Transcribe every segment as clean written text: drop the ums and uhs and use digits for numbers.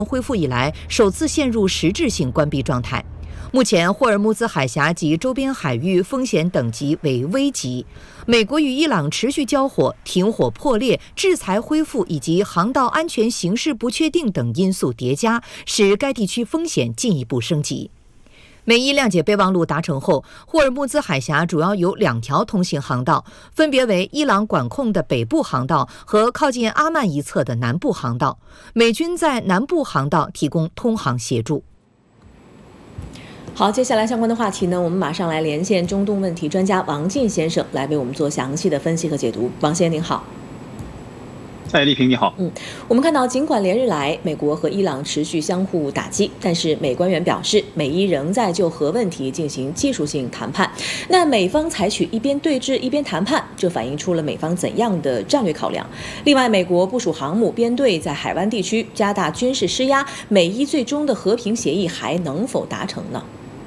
恢复以来首次陷入实质性关闭状态。目前，霍尔木兹海峡及周边海域风险等级为危级。美国与伊朗持续交火、停火破裂、制裁恢复以及航道安全形势不确定等因素叠加，使该地区风险进一步升级。美伊谅解备忘录达成后，霍尔木兹海峡主要有2条通行航道，分别为伊朗管控的北部航道和靠近阿曼一侧的南部航道。美军在南部航道提供通航协助。 好，接下来相关的话题呢，我们马上来连线中东问题专家王进先生，来为我们做详细的分析和解读。王先生您好。 丽萍你好。 我们看到，尽管连日来美国和伊朗持续相互打击，但是美官员表示，美伊仍在就核问题进行技术性谈判。那美方采取一边对峙一边谈判，这反映出了美方怎样的战略考量？另外，美国部署航母编队在海湾地区加大军事施压，美伊最终的和平协议还能否达成呢？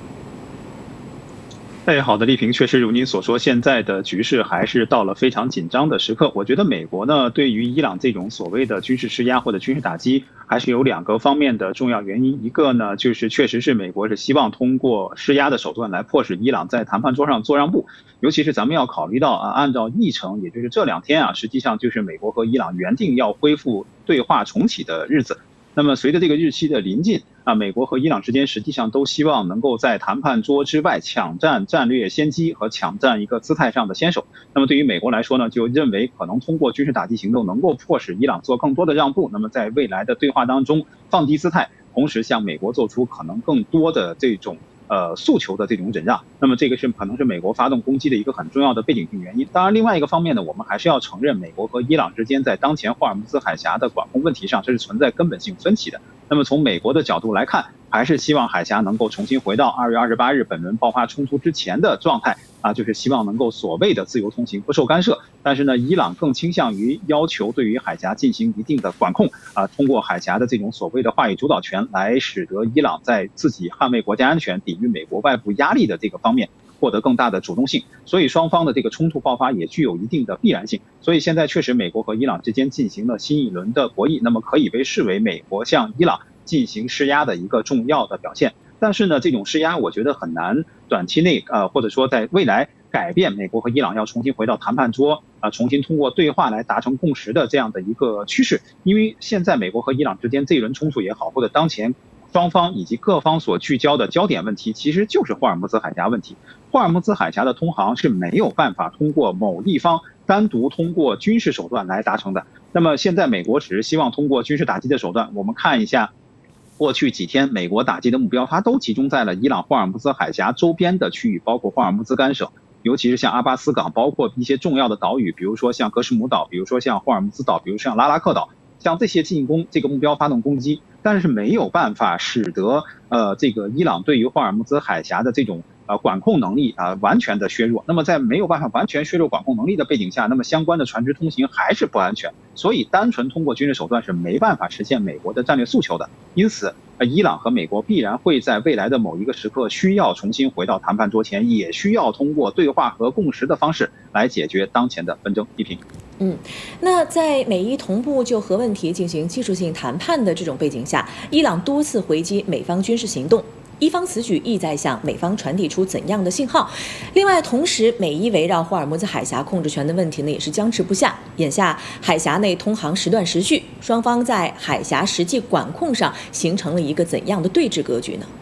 好的，丽萍，确实如您所说，现在的局势还是到了非常紧张的时刻。我觉得美国呢，对于伊朗这种所谓的军事施压或者军事打击，还是有2个方面的重要原因。一个呢，就是确实是美国是希望通过施压的手段来迫使伊朗在谈判桌上做让步。尤其是咱们要考虑到按照议程，也就是这2天实际上就是美国和伊朗原定要恢复对话重启的日子。那么随着这个日期的临近美国和伊朗之间实际上都希望能够在谈判桌之外抢占战略先机和抢占一个姿态上的先手。那么对于美国来说呢，就认为可能通过军事打击行动能够迫使伊朗做更多的让步，那么在未来的对话当中放低姿态，同时向美国做出可能更多的这种诉求的这种忍让。那么这个是可能是美国发动攻击的一个很重要的背景性原因。当然另外一个方面呢，我们还是要承认美国和伊朗之间在当前霍尔木兹海峡的管控问题上，这是存在根本性分歧的。那么从美国的角度来看，还是希望海峡能够重新回到2月28日本轮爆发冲突之前的状态就是希望能够所谓的自由通行不受干涉。但是呢，伊朗更倾向于要求对于海峡进行一定的管控通过海峡的这种所谓的话语主导权来使得伊朗在自己捍卫国家安全、抵御美国外部压力的这个方面获得更大的主动性。所以双方的这个冲突爆发也具有一定的必然性。所以现在确实美国和伊朗之间进行了新一轮的博弈，那么可以被视为美国向伊朗进行施压的一个重要的表现。但是呢，这种施压我觉得很难短期内或者说在未来改变美国和伊朗要重新回到谈判桌重新通过对话来达成共识的这样的一个趋势。因为现在美国和伊朗之间这一轮冲突也好，或者当前双方以及各方所聚焦的焦点问题，其实就是霍尔木兹海峡问题。霍尔木兹海峡的通航是没有办法通过某一方单独通过军事手段来达成的。那么现在美国只是希望通过军事打击的手段。我们看一下过去几天美国打击的目标，它都集中在了伊朗霍尔木兹海峡周边的区域，包括霍尔木兹干省，尤其是像阿巴斯港，包括一些重要的岛屿，比如说像格什姆岛，比如说像霍尔木兹岛，比如像拉拉克岛，像这些进攻这个目标发动攻击，但是没有办法使得这个伊朗对于霍尔木兹海峡的这种管控能力完全的削弱。那么在没有办法完全削弱管控能力的背景下，那么相关的船只通行还是不安全。所以单纯通过军事手段是没办法实现美国的战略诉求的。因此伊朗和美国必然会在未来的某一个时刻需要重新回到谈判桌前，也需要通过对话和共识的方式来解决当前的纷争。批评。 那在美伊同步就核问题进行技术性谈判的这种背景下，伊朗多次回击美方军事行动，伊方此举意在向美方传递出怎样的信号？另外，同时美伊围绕霍尔木兹海峡控制权的问题呢，也是僵持不下。眼下海峡内通航时断时续，双方在海峡实际管控上形成了一个怎样的对峙格局呢？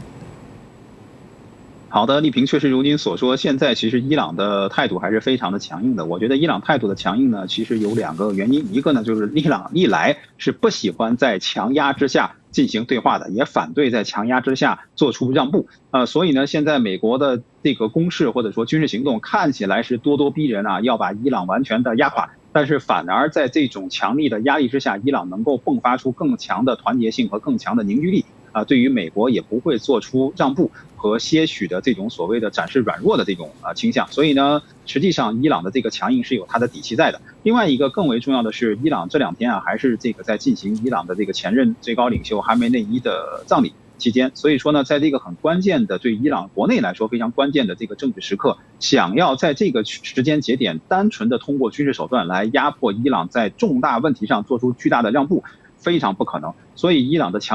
好的，丽萍，确实如您所说，现在其实伊朗的态度还是非常的强硬的。我觉得伊朗态度的强硬呢，其实有2个原因。一个呢，就是伊朗历来是不喜欢在强压之下进行对话的，也反对在强压之下做出让步。所以呢，现在美国的这个攻势或者说军事行动看起来是咄咄逼人要把伊朗完全的压垮。但是反而在这种强力的压力之下，伊朗能够迸发出更强的团结性和更强的凝聚力对于美国也不会做出让步和些许的这种所谓的展示软弱的这种倾向。所以呢，实际上伊朗的这个强硬是有它的底气在的。另外一个更为重要的是，伊朗这2天还是这个在进行伊朗的这个前任最高领袖哈梅内伊的葬礼期间。所以说呢，在这个很关键的对伊朗国内来说非常关键的这个政治时刻，想要在这个时间节点单纯的通过军事手段来压迫伊朗在重大问题上做出巨大的让步非常不可能。所以伊朗的强